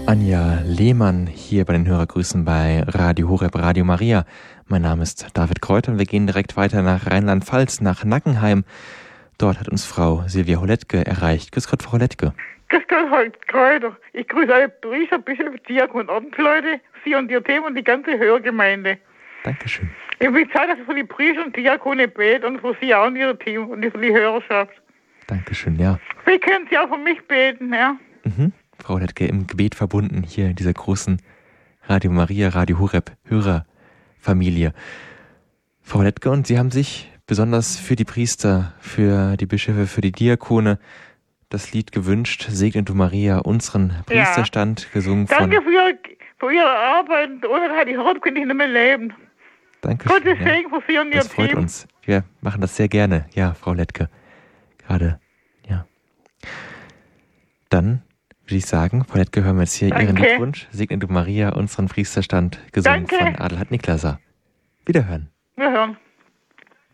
Anja Lehmann hier bei den Hörergrüßen bei Radio Horeb, Radio Maria. Mein Name ist David Kräuter und wir gehen direkt weiter nach Rheinland-Pfalz, nach Nackenheim. Dort hat uns Frau Silvia Holettke erreicht. Grüß Gott, Frau Holettke. Grüß Gott, Herr Kräuter. Ich grüße alle Priester, Bischöfe, Diakon und Ordensleute, Sie und Ihr Team und die ganze Hörgemeinde. Dankeschön. Ich will Zeit, dass ich für die Priester und Diakone bete und für Sie auch und Ihr Team und für die Hörerschaft. Dankeschön, ja. Wie können Sie auch für mich beten, ja? Frau Holettke, im Gebet verbunden hier in dieser großen Radio Maria, Radio Horeb Hörerfamilie. Frau Holettke, und Sie haben sich besonders für die Priester, für die Bischöfe, für die Diakone das Lied gewünscht, Segne du Maria, unseren Priesterstand, gesungen von... Danke für Ihre Arbeit. Ohne die Horeb könnte ich nicht mehr leben. Dankeschön. Gottes Segen für Sie und Ihr Das freut Team. uns. Wir machen das sehr gerne. Ja, Frau Holettke. Gerade, ja. Dann würde ich sagen, Frau Holettke, hören wir jetzt hier Ihren Liedwunsch. Segne du Maria, unseren Priesterstand, gesungen von Adelheid Niklaser. Wiederhören. Wir hören.